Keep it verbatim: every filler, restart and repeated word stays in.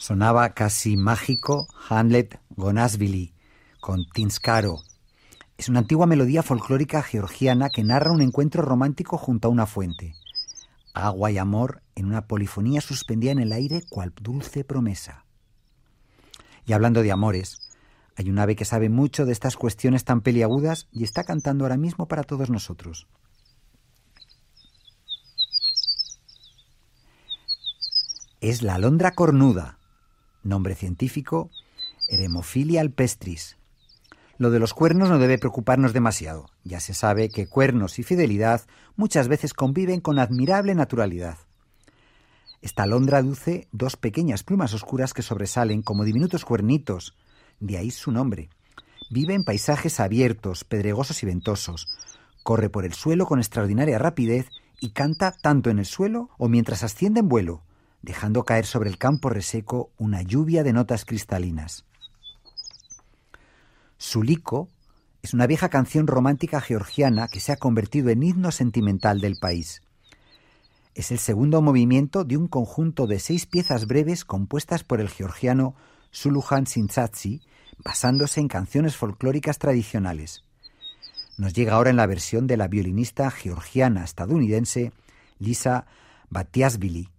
Sonaba casi mágico Hamlet Gonasvili con Tinskaro. Es una antigua melodía folclórica georgiana que narra un encuentro romántico junto a una fuente. Agua y amor en una polifonía suspendida en el aire cual dulce promesa. Y hablando de amores, hay un ave que sabe mucho de estas cuestiones tan peliagudas y está cantando ahora mismo para todos nosotros. Es la alondra cornuda, nombre científico Eremophilia alpestris. Lo de los cuernos no debe preocuparnos demasiado. Ya se sabe que cuernos y fidelidad muchas veces conviven con admirable naturalidad. Esta alondra luce dos pequeñas plumas oscuras que sobresalen como diminutos cuernitos, de ahí su nombre. Vive en paisajes abiertos, pedregosos y ventosos. Corre por el suelo con extraordinaria rapidez y canta tanto en el suelo o mientras asciende en vuelo, dejando caer sobre el campo reseco una lluvia de notas cristalinas. Suliko es una vieja canción romántica georgiana que se ha convertido en himno sentimental del país. Es el segundo movimiento de un conjunto de seis piezas breves compuestas por el georgiano Suluhan Sintsatsi, basándose en canciones folclóricas tradicionales. Nos llega ahora en la versión de la violinista georgiana estadounidense Lisa Batiashvili,